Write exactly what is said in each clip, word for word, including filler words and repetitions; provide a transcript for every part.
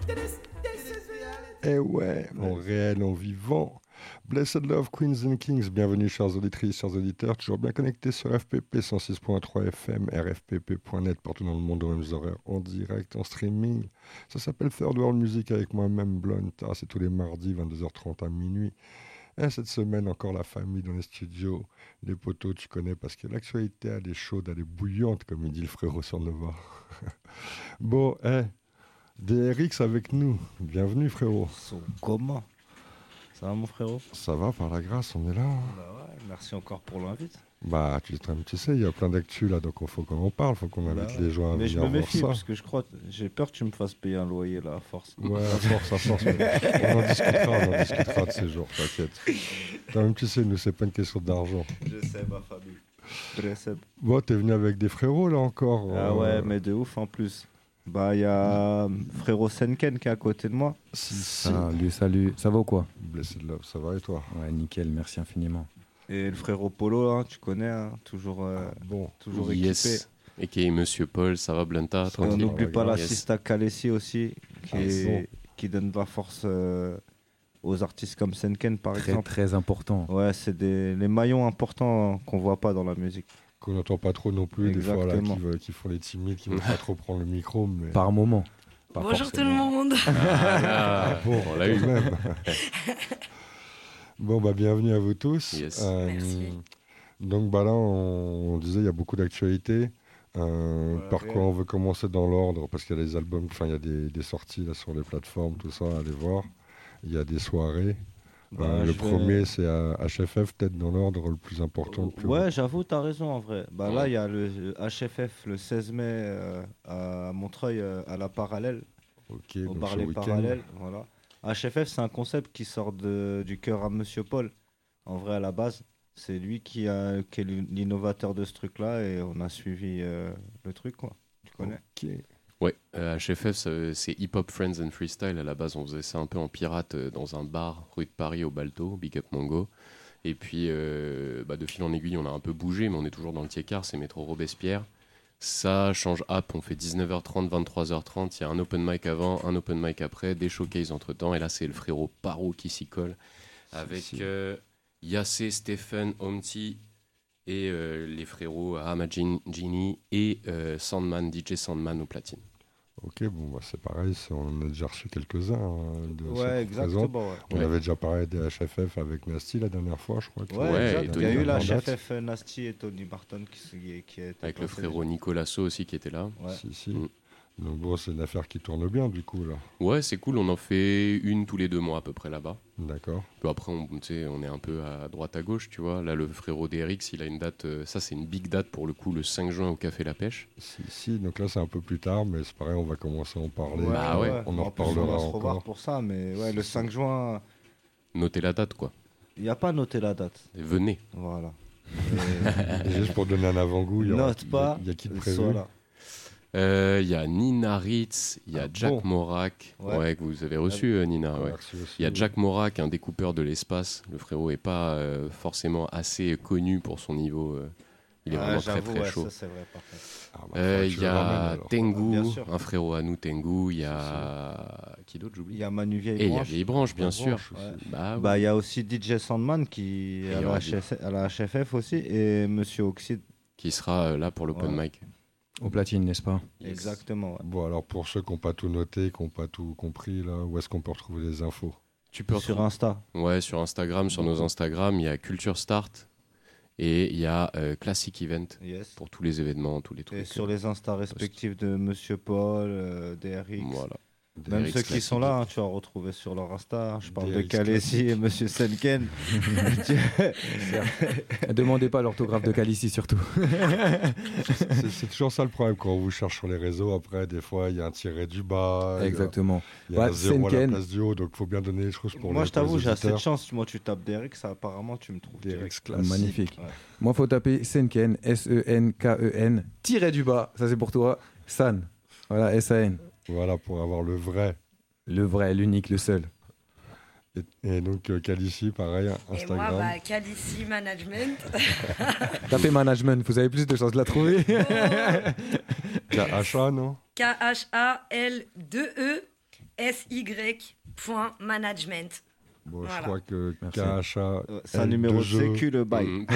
Eh ouais, en réel, en vivant. Blessed Love, Queens and Kings, bienvenue chers auditrices, chers auditeurs, toujours bien connectés sur F P P cent six point trois F M, R F P P point net, partout dans le monde aux mêmes horaires, en direct, en streaming. Ça s'appelle Third World Music avec moi-même, Blunt. Ah, c'est tous les mardis, vingt-deux heures trente à minuit. Et cette semaine, encore la famille dans les studios. Les potos, tu connais, parce que l'actualité, elle est chaude, elle est bouillante, comme il dit le frérot sur Nova. Bon, eh, D R X avec nous. Bienvenue, frérot. Comment ? Ça va, mon frérot ? Ça va, par la grâce, on est là. Bah ouais, merci encore pour l'invite. Bah, tu, tu sais, il y a plein d'actu là, donc il faut qu'on en parle, il faut qu'on invite bah, les gens à mais venir voir ça. Mais je me méfie, parce que je crois, j'ai peur que tu me fasses payer un loyer là, à force. Ouais, à force, à force. On en discutera, on en discutera de ces jours, t'inquiète. Quand même, tu sais, nous, c'est pas une question d'argent. Je sais, ma famille. Très bon, t'es venu avec des frérots là encore. Ah euh... ouais, mais de ouf en plus. Bah, il y a frérot Senken qui est à côté de moi. Si, si. Salut, salut. Ça va ou quoi ? Blessed Love, ça va et toi ? Ouais, nickel, merci infiniment. Et le frérot Polo, hein, tu connais, hein, toujours, euh, ah, bon. toujours yes. équipé. Et qui est Monsieur Paul, ça va, Blunta ? On n'oublie pas l'assiste à Kalessi aussi, qui, ah, est, bon. qui donne de la force euh, aux artistes comme Senken, par très, exemple. Très important. Ouais, c'est des, les maillons importants qu'on ne voit pas dans la musique. Qu'on n'entend pas trop non plus, Exactement. des fois, là, qui, veulent, qui font les timides, qui ne veulent pas trop prendre le micro. Mais... Par moment. Pas Bonjour forcément. Tout le monde. Ah, ah, bon, on l'a eu même. Bon, bah, bienvenue à vous tous. Yes. Euh, Merci. Donc, bah, là, on, on disait, il y a beaucoup d'actualités. Euh, ouais, par ouais. quoi on veut commencer dans l'ordre ? Parce qu'il y a des albums, enfin, il y a des, des sorties là, sur les plateformes, tout ça, allez voir. Il y a des soirées. Bah, euh, le premier, vais... c'est H F F, peut-être dans l'ordre le plus important. Le plus ouais, haut. J'avoue, t'as raison en vrai. Bah, ouais. Là, il y a le H F F le seize mai euh, à Montreuil, euh, à la Parallèle. Ok, au bar Les Parallèles. Voilà. H F F, c'est un concept qui sort de, du cœur à Monsieur Paul. En vrai, à la base, c'est lui qui, a, qui est l'innovateur de ce truc-là et on a suivi euh, le truc, quoi. Tu connais ? Ok. Ouais, euh, H F F, ça, c'est Hip Hop Friends and Freestyle. À la base, on faisait ça un peu en pirate euh, dans un bar rue de Paris au Balto, Big Up Mongo. Et puis, euh, bah, de fil en aiguille, on a un peu bougé, mais on est toujours dans le Tiécar, c'est métro Robespierre. Ça change up, on fait dix-neuf heures trente, vingt-trois heures trente. Il y a un open mic avant, un open mic après, des showcases entre temps. Et là, c'est le frérot Paro qui s'y colle avec euh, Yassé, Stephen, Omti et euh, les frérots Hama Genie et euh, Sandman, D J Sandman au platine. Ok, bon, bah, c'est pareil, c'est, on a déjà reçu quelques-uns. Hein, de ouais, exactement. Ouais. On ouais. avait déjà parlé des H F F avec Nasty la dernière fois, je crois. Que ouais, ouais il y a eu la H F F Nasty et Tony Barton qui, qui est. Avec le frérot Nicolasso aussi qui était là. Ouais. Si, si. Mm. Donc bon, c'est une affaire qui tourne bien du coup là. Ouais, c'est cool, on en fait une tous les deux mois à peu près là-bas. D'accord. Puis après, on, on est un peu à droite à gauche, tu vois. Là, le frérot D R X, il a une date, euh, ça c'est une big date pour le coup, le cinq juin au Café La Pêche. Si, si, donc là c'est un peu plus tard, mais c'est pareil, on va commencer à en parler. Ouais, bah ouais. On en, en reparlera encore. On va se revoir pour ça, mais ouais, le cinq juin... Notez la date, quoi. Il n'y a pas noté la date. Et venez. Voilà. Et... Juste pour donner un avant-goût, il y, Note aura, pas, il y a qui de prévu ? Il euh, y a Nina Ritz, il y a ah, Jack bon. Morak, ouais. ouais, que vous avez reçu, euh, Nina. Il ouais. y a Jack Morak, un découpeur de l'espace. Le frérot n'est pas euh, forcément assez connu pour son niveau. Euh, il est ah, vraiment très très ouais, chaud. Ça, c'est vrai, parfait. Il ah, bah, euh, y a Tengu, ah, un frérot à nous, Tengu. Il y a. Qui d'autre, j'oublie ? Il y a Manu Vieille Et Branche. il y a Vieille Branche, bien sûr. Branche, ouais. Bah, il bah, y a aussi D J Sandman qui est à la, H F F, à la H F F aussi et Monsieur Oxide. Qui sera euh, là pour l'open ouais. mic. Au platine, n'est-ce pas ? Yes. Exactement. Ouais. Bon, alors pour ceux qui n'ont pas tout noté, qui n'ont pas tout compris, là, où est-ce qu'on peut retrouver les infos ? Tu peux sur Insta. Ouais, sur Instagram, sur nos Instagram, il y a Culture Start et il y a euh, Classic Event yes. pour tous les événements, tous les trucs. Et sur les Insta respectifs de Monsieur Paul, euh, D R X. Voilà. Même D R X ceux qui classique. sont là, hein, tu vas retrouver sur leur Insta. Je parle D R X de Kalessi et Monsieur Senken. Demandez pas l'orthographe de Kalessi surtout. c'est, c'est toujours ça le problème quand on vous cherche sur les réseaux. Après, des fois, il y a un tiret du bas. Exactement. Il y a, y a ouais, un zéro Senken. À la place du haut, donc il faut bien donner les choses pour Moi, les je t'avoue, j'ai assez de auditeurs. chance. Moi, tu tapes D R X, ça, apparemment, tu me trouves D R X classique. Magnifique. Ouais. Moi, il faut taper Senken, S E N K E N, tiret du bas. Ça, c'est pour toi. San. Voilà, S A N. Voilà, pour avoir le vrai. Le vrai, l'unique, le seul. Et, et donc, euh, Kalessi, pareil, Instagram. Et moi, bah, Kalessi Management. Tapez Management, vous avez plus de chances de la trouver. K H A, non ? K H A L deux E S Y point management. Bon, Voilà. je crois que Merci. K H A. Euh, C'est un numéro de sécu, le bail. Mm.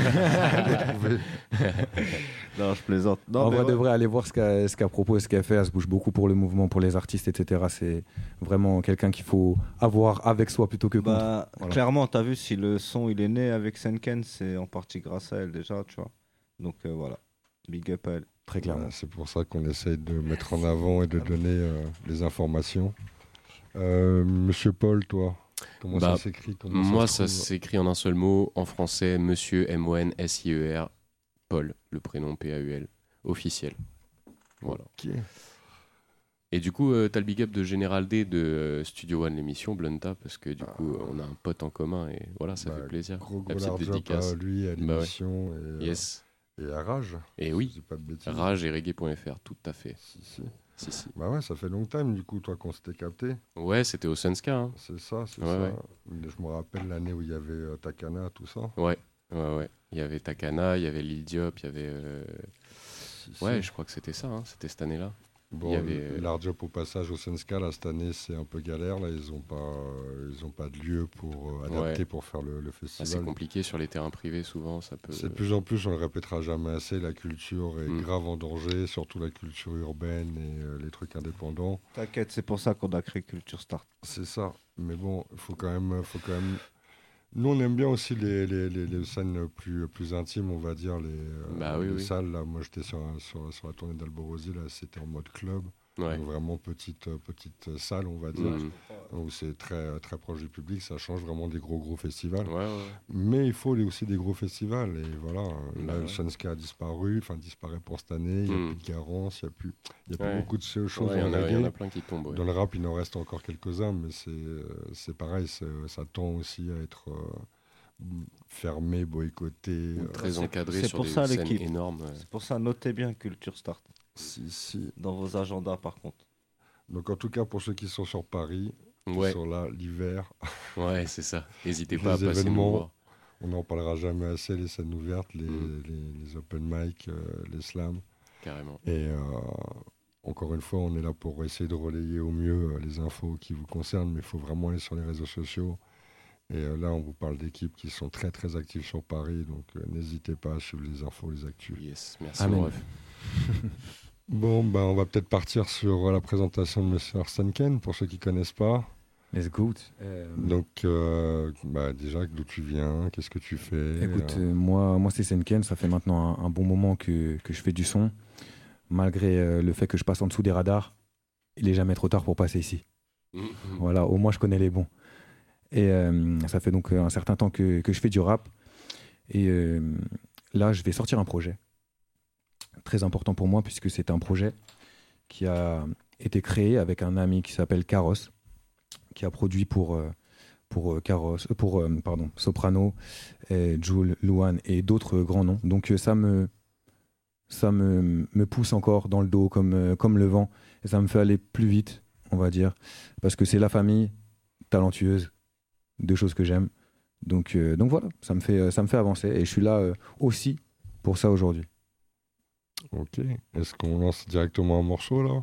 Non, je plaisante. Non, En mais vrai, de ouais. vrai, aller voir ce qu'elle ce qu'elle propose, ce qu'elle fait. Elle se bouge beaucoup pour le mouvement, pour les artistes, et cetera. C'est vraiment quelqu'un qu'il faut avoir avec soi plutôt que contre. Bah, Voilà. clairement, t'as vu, si le son il est né avec Senken, c'est en partie grâce à elle déjà, tu vois. Donc euh, voilà, big up à elle. Très clairement. Voilà, c'est pour ça qu'on essaye de mettre en avant et de donner euh, les informations. Euh, Monsieur Paul, toi, comment Bah, ça s'écrit comment Moi, se ça trouve s'écrit en un seul mot, en français, Monsieur M O N S I E R, Paul, le prénom P A U L, officiel. Voilà. Ok. Et du coup, euh, t'as le big up de Général D de euh, Studio One, l'émission Blunta, parce que du coup, euh, on a un pote en commun et voilà, ça Bah, fait plaisir. Gros La gros petite large up dédicace. à lui, à Bah ouais. l'émission et, euh, Yes. et à Rage. Et Je oui, dis pas de bêtises. Rage et reggae point F R, tout à fait. Si, si. Si, si. Bah ouais, ça fait long time du coup, toi, qu'on s'était capté. Ouais, c'était au Sunska. Hein. C'est ça, c'est Ouais, ça. ouais. Je me rappelle l'année où il y avait euh, Takana, tout ça. Ouais, ouais, ouais. Il y avait Takana, il y avait Lil Diop, il y avait. euh, Si, si. Ouais, je crois que c'était ça, hein. C'était cette année-là. Bon, il y avait, euh, large up au passage au Sunska, là, cette année, c'est un peu galère. Là, ils n'ont pas, euh, ils ont pas de lieu pour euh, adapter Ouais. pour faire le, le Ah, c'est festival. compliqué sur les terrains privés, souvent, ça peut. C'est de plus en plus, on le répétera jamais assez, la culture est Mm. grave en danger, surtout la culture urbaine et euh, les trucs indépendants. T'inquiète, c'est pour ça qu'on a créé Culture Start. C'est ça. Mais bon, il faut quand même, faut quand même. Nous, on aime bien aussi les, les, les, les scènes plus, plus intimes, on va dire, les, euh, Bah oui, les oui. salles. Là, moi, j'étais sur, un- sur, sur la tournée d'Alborosi, là, c'était en mode club, Ouais. donc vraiment petite, euh, petite salle, on va dire, Mm. où c'est très, très proche du public. Ça change vraiment des gros, gros festivals. Ouais, ouais. Mais il faut aussi des gros festivals. Et voilà, Bah là, le ouais. Sunska a disparu, enfin, disparaît pour cette année. Il n'y a Mm. plus de Garance, il n'y a plus, il y a plus Ouais. beaucoup de choses Ouais, il y en en a- il y en reggae. a plein qui tombent. ouais. Dans le rap, il en reste encore quelques-uns, mais c'est euh, c'est pareil, c'est- ça tend aussi à être euh, fermé, boycotté. euh, Très c'est- encadré c'est sur pour des ça, scènes l'équipe. énormes. ouais. C'est pour ça, notez bien Culture Start si, si. dans vos agendas par contre. Donc en tout cas, pour ceux qui sont sur Paris, qui Ouais, sont là l'hiver, ouais, c'est ça. N'hésitez Les pas à passer nous événements. voir. on n'en parlera jamais assez, les scènes ouvertes, les, Mm. les, les open mic, euh, les slams. Carrément. Et euh, encore une fois, on est là pour essayer de relayer au mieux euh, les infos qui vous concernent, mais il faut vraiment aller sur les réseaux sociaux. Et euh, là, on vous parle d'équipes qui sont très très actives sur Paris, donc euh, n'hésitez pas à suivre les infos, les actus. Yes, merci Amen. mon ref. Bon, ben, on va peut-être partir sur euh, la présentation de Monsieur Senken, pour ceux qui ne connaissent pas. Let's go. Euh, Donc, euh, bah, déjà, d'où tu viens, qu'est-ce que tu fais Écoute, euh, euh, moi, moi c'est Senken, ça fait maintenant un, un bon moment que, que je fais du son. Malgré euh, le fait que je passe en dessous des radars, il est jamais trop tard pour passer ici. Mhm. Voilà, au moins je connais les bons. Et euh, ça fait donc euh, un certain temps que, que je fais du rap. Et euh, là, je vais sortir un projet. Très important pour moi, puisque c'est un projet qui a été créé avec un ami qui s'appelle Karos, qui a produit pour, euh, pour, euh, Karos, euh, pour euh, pardon, Soprano, et Jul, Luan et d'autres grands noms. Donc euh, ça, me, ça me, me pousse encore dans le dos comme, euh, comme le vent. Et ça me fait aller plus vite, on va dire, parce que c'est la famille talentueuse, deux choses que j'aime. Donc, euh, donc voilà, ça me, fait, ça me fait avancer et je suis là euh, aussi pour ça aujourd'hui. Ok. Est-ce qu'on lance directement un morceau, là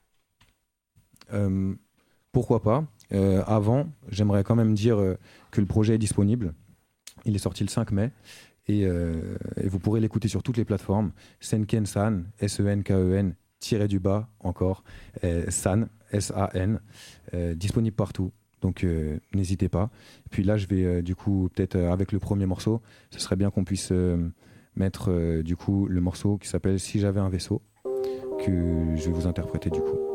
Euh, pourquoi pas. Euh, avant, j'aimerais quand même dire euh, que le projet est disponible. Il est sorti le cinq mai et, euh, et vous pourrez l'écouter sur toutes les plateformes. Senken San, S E N K E N, tiré du bas encore, euh, San, S A N, euh, disponible partout. Donc euh, n'hésitez pas. Puis là, je vais euh, du coup, peut-être euh, avec le premier morceau, ce serait bien qu'on puisse euh, mettre euh, du coup le morceau qui s'appelle Si j'avais un vaisseau, que je vais vous interpréter du coup.